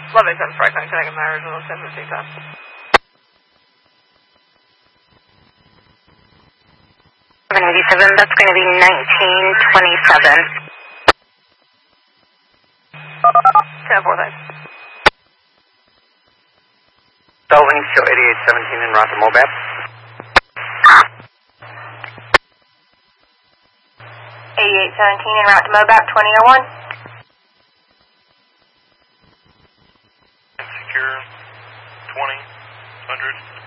1187 Franklin, can I get my original 715 time? 787, that's going to be 1927. 10-4, thanks. Sullivan, show 8817 en route to Mobap. 8817 en route to Mobap, 2001. Secure 20, 100.